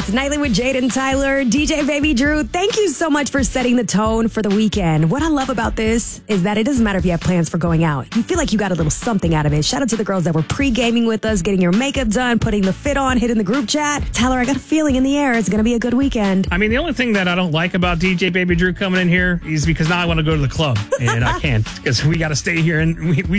It's Nightly with Jade and Tyler. DJ Baby Drew, thank you so much for setting the tone for the weekend. What I love about this is that it doesn't matter if you have plans for going out. You feel like you got a little something out of it. Shout out to the girls that were pre-gaming with us, getting your makeup done, putting the fit on, hitting the group chat. Tyler, I got a feeling in the air it's going to be a good weekend. I mean, the only thing that I don't like about DJ Baby Drew coming in here is because now I want to go to the club, and I can't because we got to stay here, and we